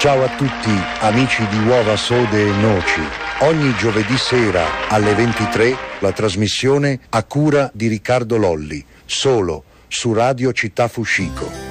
Ciao a tutti amici di Uova Sode e Noci. Ogni giovedì sera alle 23 la trasmissione a cura di Riccardo Lolli, solo su Radio Città Fuscico.